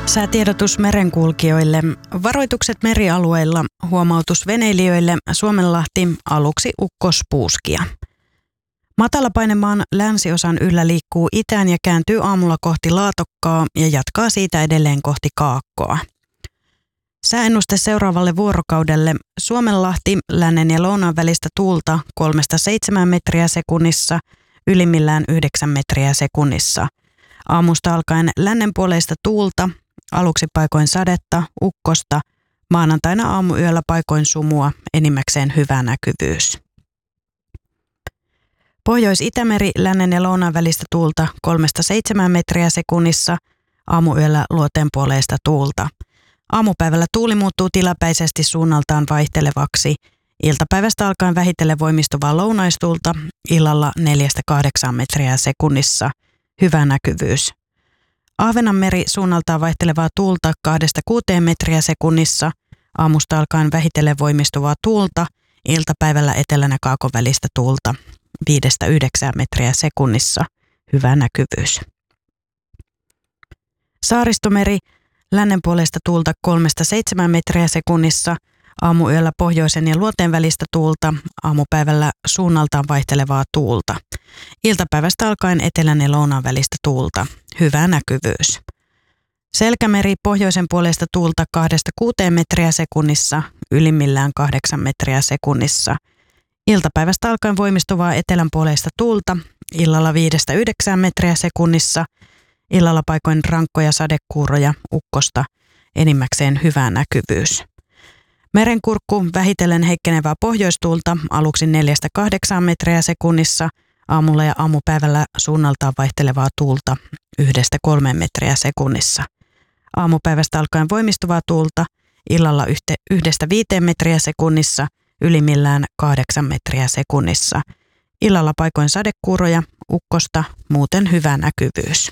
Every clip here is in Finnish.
Säätiedotus merenkulkijoille. Varoitukset merialueilla. Huomautus veneilijöille. Suomenlahti aluksi ukkospuuskia. Matalapainemaan länsiosan yllä liikkuu itään ja kääntyy aamulla kohti Laatokkaa ja jatkaa siitä edelleen kohti Kaakkoa. Sääennuste seuraavalle vuorokaudelle. Suomenlahti lännen ja lounaan välistä tuulta 3-7 metriä sekunnissa, ylimmillään 9 metriä sekunnissa. Aamusta alkaen lännenpuoleista tuulta, aluksi paikoin sadetta, ukkosta, maanantaina aamuyöllä paikoin sumua, enimmäkseen hyvä näkyvyys. Pohjois-Itämeri lännen ja lounaan välistä tuulta 3-7 metriä sekunnissa, aamuyöllä luoteenpuoleista tuulta. Aamupäivällä tuuli muuttuu tilapäisesti suunnaltaan vaihtelevaksi. Iltapäivästä alkaen vähitellen voimistuvaa lounaistuulta, illalla 4-8 metriä sekunnissa, hyvä näkyvyys. Ahvenanmeri suunnaltaan vaihtelevaa tuulta 2-6 metriä sekunnissa, aamusta alkaen vähitellen voimistuvaa tuulta, iltapäivällä etelän ja kaakon välistä tuulta 5-9 metriä sekunnissa, hyvä näkyvyys. Saaristomeri, lännenpuoleista tuulta 3-7 metriä sekunnissa, aamuyöllä pohjoisen ja luoteen välistä tuulta, aamupäivällä suunnaltaan vaihtelevaa tuulta. Iltapäivästä alkaen etelän ja lounaan välistä tuulta, hyvä näkyvyys. Selkämeri, pohjoisen puolesta tuulta 2-6 metriä sekunnissa, ylimmillään 8 metriä sekunnissa. Iltapäivästä alkaen voimistuvaa etelän puolesta tuulta, illalla 5-9 metriä sekunnissa, illalla paikoin rankkoja sadekuuroja, ukkosta, enimmäkseen hyvä näkyvyys. Merenkurkku, vähitellen heikkenevää pohjoistuulta, aluksi 4-8 metriä sekunnissa, aamulla ja aamupäivällä suunnaltaan vaihtelevaa tuulta 1-3 metriä sekunnissa. Aamupäivästä alkaen voimistuvaa tuulta, illalla 1-5 metriä sekunnissa, ylimmillään 8 metriä sekunnissa. Illalla paikoin sadekuuroja, ukkosta, muuten hyvä näkyvyys.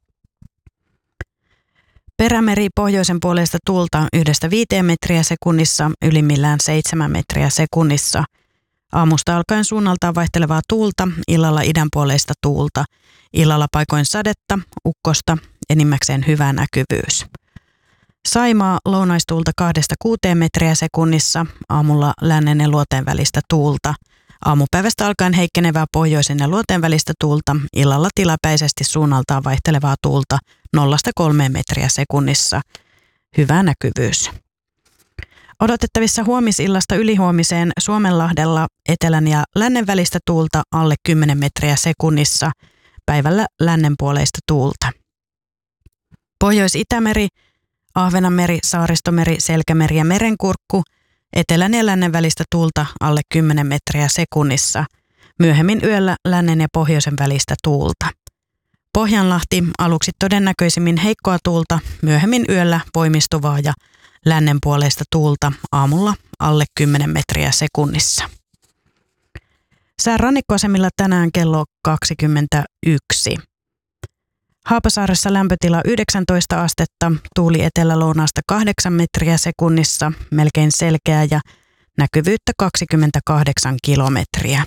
Perämeri, pohjoisen puolesta tuulta 1-5 metriä sekunnissa, ylimmillään 7 metriä sekunnissa. Aamusta alkaen suunnaltaan vaihtelevaa tuulta, illalla idänpuoleista tuulta. Illalla paikoin sadetta, ukkosta, enimmäkseen hyvä näkyvyys. Saimaa, lounaistuulta 2-6 metriä sekunnissa, aamulla lännen ja luoteen välistä tuulta. Aamupäivästä alkaen heikkenevää pohjoisen ja luoteen välistä tuulta, illalla tilapäisesti suunnaltaan vaihtelevaa tuulta 0-3 metriä sekunnissa. Hyvä näkyvyys. Odotettavissa huomisillasta ylihuomiseen Suomenlahdella etelän ja lännen välistä tuulta alle 10 metriä sekunnissa, päivällä lännenpuoleista tuulta. Pohjois-Itämeri, Ahvenanmeri, Saaristomeri, Selkämeri ja Merenkurkku, etelän ja lännen välistä tuulta alle 10 metriä sekunnissa, myöhemmin yöllä lännen ja pohjoisen välistä tuulta. Pohjanlahti, aluksi todennäköisimmin heikkoa tuulta, myöhemmin yöllä voimistuvaa ja lännenpuoleista tuulta, aamulla alle 10 metriä sekunnissa. Sään rannikkoasemilla tänään kello 21. Haapasaaressa lämpötila 19 astetta, tuuli etelä-lounaasta 8 metriä sekunnissa, melkein selkeä ja näkyvyyttä 28 kilometriä.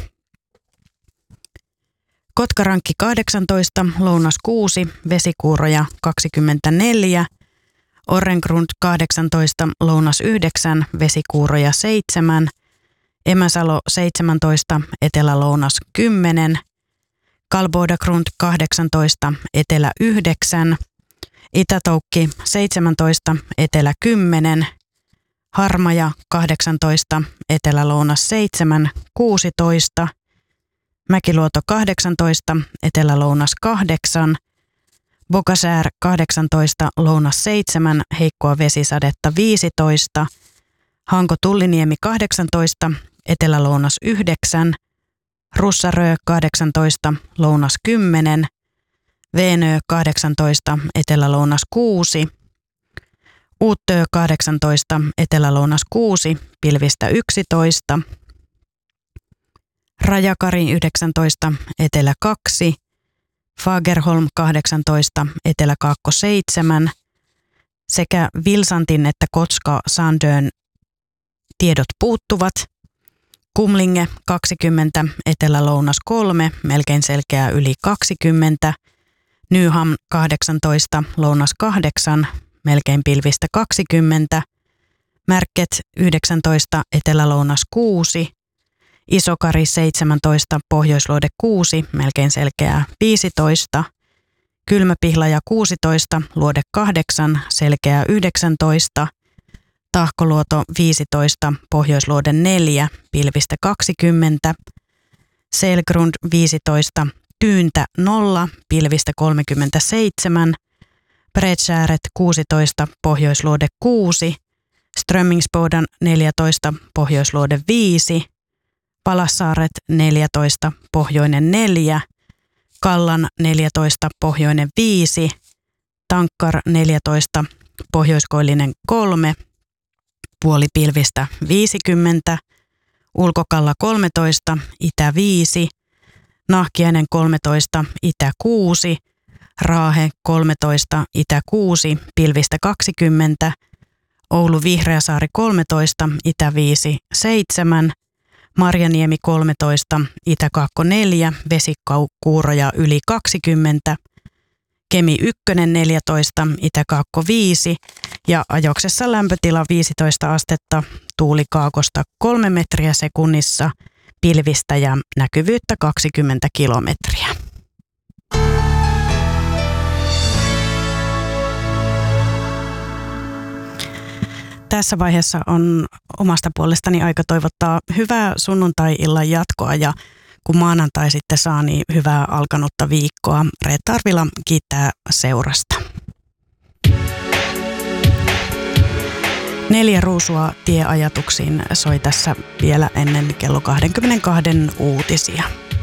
Kotkarankki 18, lounas 6, vesikuuroja 24, Orrengrund 18, lounas 9, vesikuuroja 7, Emäsalo 17, etelä-lounas 10, Kalbodagrund 18, etelä 9, Itätoukki 17, etelä 10, Harmaja 18, etelä-lounas 7, 16, Mäkiluoto 18, etelä-lounas 8, Bogasär 18, lounas 7, heikkoa vesisadetta 15, Hanko-Tulliniemi 18, etelä-lounas 9, Russarö 18, lounas 10, Veenö 18, etelä-lounas 6, Uuttö 18, etelä-lounas 6, pilvistä 11, Rajakari 19, etelä 2, Fagerholm 18, etelä-kaakko 7 sekä Vilsantin että Kotska-Sandön tiedot puuttuvat. Kumlinge 20, etelä-lounas 3, melkein selkeää yli 20, Nyhamn 18, lounas 8, melkein pilvistä 20, Märket 19, Etelä-Lounas 6, Isokari 17, Pohjoisluode 6, melkein selkeää 15, Kylmäpihlaja 16, Luode 8, selkeää 19, Tahkoluoto 15, Pohjoisluode 4, pilvistä 20, Selgrund 15, Tyyntä 0, pilvistä 37, Bredskääret 16, Pohjoisluode 6, Strömmingsboden 14, Pohjoisluode 5, Palassaaret 14, Pohjoinen 4, Kallan 14, Pohjoinen 5, Tankkar 14, Pohjoiskoillinen 3, puolipilvistä 50, Ulkokalla 13, Itä 5, Nahkiainen 13, Itä 6, Raahe 13, Itä 6, pilvistä 20, Oulu Vihreäsaari 13, Itä 5, 7, Marjaniemi 13, Itä-Kaakko 4, Vesikkuuroja yli 20, Kemi 1 14, Itä-Kaakko 5 ja Ajoksessa lämpötila 15 astetta, tuuli kaakosta 3 metriä sekunnissa, pilvistä ja näkyvyyttä 20 kilometriä. Tässä vaiheessa on omasta puolestani aika toivottaa hyvää sunnuntai-illan jatkoa ja kun maanantai sitten saa, niin hyvää alkanutta viikkoa. Reetta Arvila kiittää seurasta. 4 ruusua tieajatuksiin soi tässä vielä ennen kello 22 uutisia.